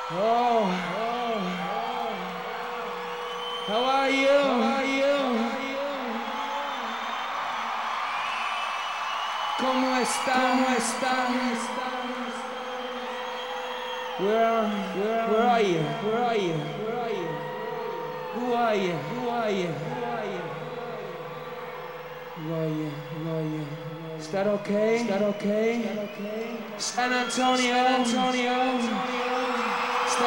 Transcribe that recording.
Oh, how are you? ¿Cómo están? Where are you? Who are you? Is that okay? San Antonio.